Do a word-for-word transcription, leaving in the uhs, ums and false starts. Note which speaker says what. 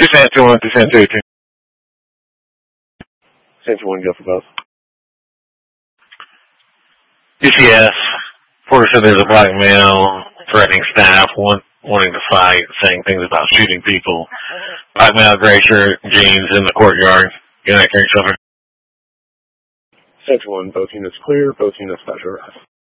Speaker 1: Descent two one, descent two two. Descent two one, go for both.
Speaker 2: D C S, Porter said there's a black male threatening staff, want, wanting to fight, saying things about shooting people. Black male, gray shirt, jeans in the courtyard. Good night, Frank Silver.
Speaker 1: Descent two one, both units clear, both units about to arrive.